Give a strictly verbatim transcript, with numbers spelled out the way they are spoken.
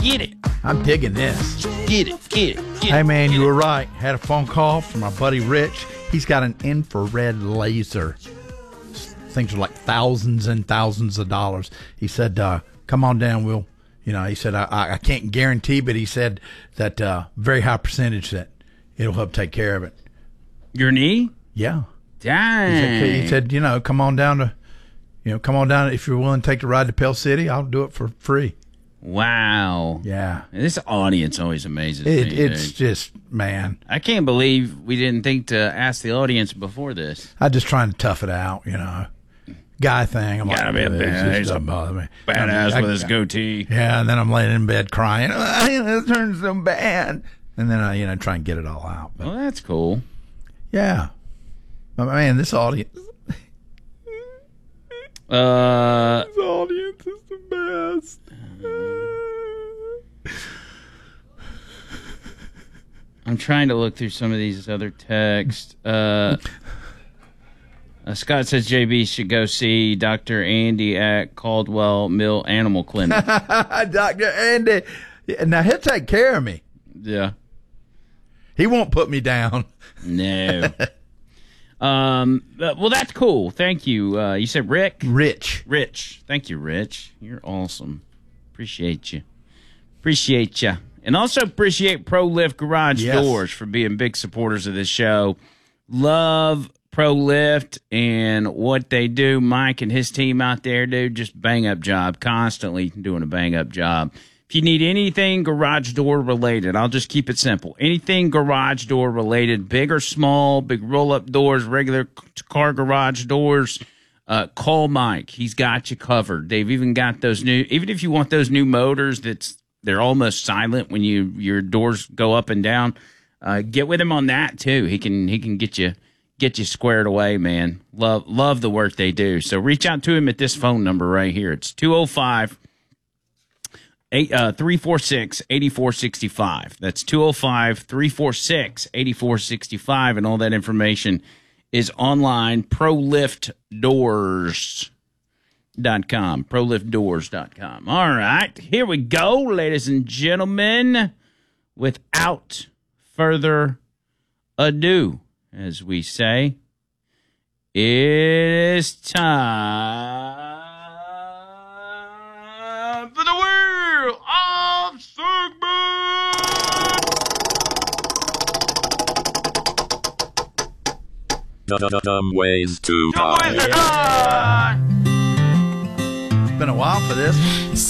Get it. I'm digging this. Get it. Get it. Get Hey, it. man, Get you it. were right. Had a phone call from my buddy Rich. He's got an infrared laser. Things are like thousands and thousands of dollars. He said, uh, come on down. We'll, you know, he said, I, I can't guarantee, but he said that uh, very high percentage that it'll help take care of it. Your knee? Yeah. Dang. He said, he said, you know, come on down to, you know, come on down. If you're willing to take the ride to Pell City, I'll do it for free. Wow. Yeah. This audience always amazes It, me. it's dude. just, man. I can't believe we didn't think to ask the audience before this. I'm just trying to tough it out, you know. Guy thing. I'm Gotta like, be a "It bad- just he's a doesn't bother me. Badass I- with his I- goatee. Yeah, and then I'm laying in bed crying. Oh, this turns so bad. And then I, you know, try and get it all out. But, Well, that's cool. yeah. But, man, this audience, Uh, this audience is the best. I'm trying to look through some of these other texts. Uh, uh, Scott says J B should go see Doctor Andy at Caldwell Mill Animal Clinic. Doctor Andy. Yeah, now, he'll take care of me. Yeah. He won't put me down. No. um. uh, well, that's cool. Thank you. Uh, you said Rick? Rich. Rich. Thank you, Rich. You're awesome. Appreciate you. Appreciate you. And also appreciate Pro Lift Garage Yes. Doors for being big supporters of this show. Love Pro Lift and what they do. Mike and his team out there do just bang up job, constantly doing a bang up job. If you need anything garage door related, I'll just keep it simple. Anything garage door related, big or small, big roll up doors, regular car garage doors, uh, call Mike. He's got you covered. They've even got those new, even if you want those new motors that's, they're almost silent when you, your doors go up and down, uh, get with him on that too. He can, he can get you, get you squared away, man. Love, love the work they do. So reach out to him at this phone number right here. It's two oh five, three four six, eight four six five. That's two oh five, three four six, eight four six five. And all that information is online, pro lift doors dot com. pro lift doors dot com. All right, here we go, ladies and gentlemen. Without further ado, as we say, it is time for the Wheel of Segment. Dumb ways to die. It's been a while for this.